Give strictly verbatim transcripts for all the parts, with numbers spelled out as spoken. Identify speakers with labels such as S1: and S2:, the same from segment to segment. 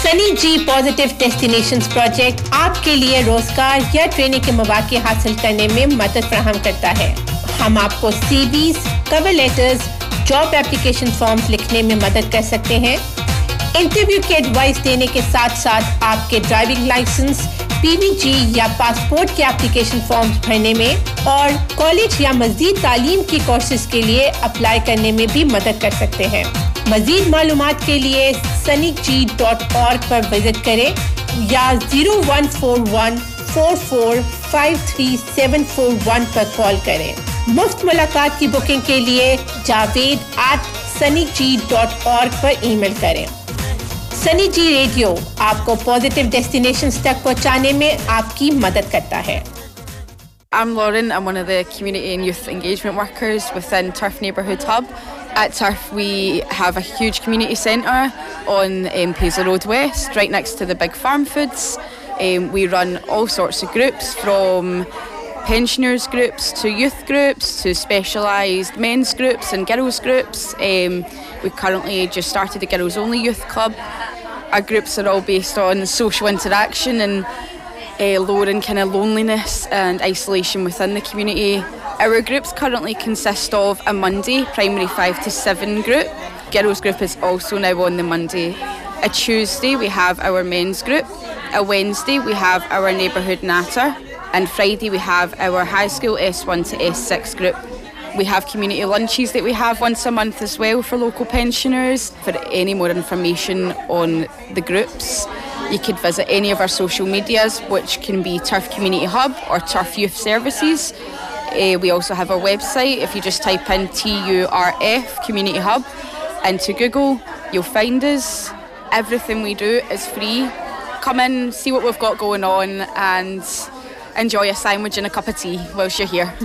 S1: सनी जी positive destinations project आपके लिए रोजगार या ट्रेनिंग के मौके हासिल करने में मदद फराहम करता है। हम आपको CVs, cover letters, job application forms लिखने में मदद कर सकते हैं। इंटरव्यू की एडवाइस देने के साथ साथ आपके ड्राइविंग लाइसेंस, पीवीजी या पासपोर्ट के एप्लीकेशन फॉर्म्स भरने में और कॉलेज या मजीद तालीम की कोर्सेज के लिए अप्लाई करने में भी मदद कर सकते हैं। मजीद मालूमात के लिए सनी जी डॉट ऑर्ग पर विजिट करें या zero one four one four four five three seven four one पर कॉल करें। मुफ्त मुलाकात की बुकिंग के लिए जावेद एट सनी जी डॉट ऑर्ग पर ईमेल करें। सनी जी रेडियो आपको पॉजिटिव डेस्टिनेशंस तक पहुंचाने में आपकी मदद करता है।
S2: I'm Lauren. I'm one of the community and youth engagement workers within Turf Neighbourhood Hub. At Turf, we have a huge community centre on um, Paisley Road West, right next to the big farm foods. Um, we run all sorts of groups, from pensioners groups to youth groups to specialised men's groups and girls groups. Um, we've currently just started a girls only youth club. Our groups are all based on social interaction and uh, lowering kind of loneliness and isolation within the community. Our groups currently consist of a Monday primary five to seven group. Girls group is also now on the Monday. A Tuesday we have our men's group. A Wednesday we have our neighbourhood natter. And Friday we have our high school S one to S six group. We have community lunches that we have once a month as well for local pensioners. For any more information on the groups, you could visit any of our social medias, which can be Turf Community Hub or Turf Youth Services. Uh, we also have our website. If you just type in T U R F Community Hub into Google, you'll find us. Everything we do is free. Come in, see what we've got going on, and enjoy a sandwich and a cup of tea whilst you're here.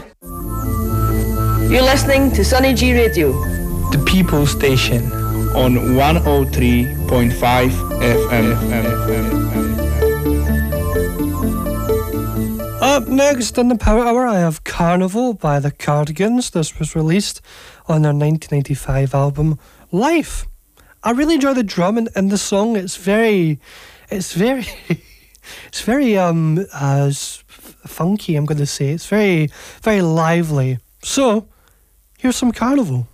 S3: You're listening to Sunny G Radio,
S4: the People Station on one oh three point five F M.
S5: Up next in the Power Hour, I have Carnival by the Cardigans. This was released on their nineteen ninety-five album Life. I really enjoy the drum in, in the song. It's very, it's very, it's very um uh, funky. I'm going to say it's very, very lively. So, here's some Carnival.